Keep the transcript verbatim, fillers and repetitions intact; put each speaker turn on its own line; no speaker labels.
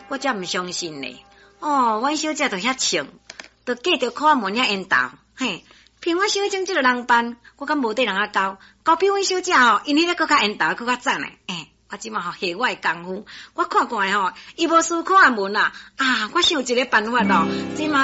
我才毋相信呢。哦，阮小姐就遐穿，就嫁着看门遐缘投，嘿，凭我小姐这个人办，我敢无得人啊交，交比阮小姐吼，因迄个搁较缘投，搁较赞嘞，诶。我即马吼下我的功夫，我看看吼，伊无输看门啦，啊，我想一个办法咯，即马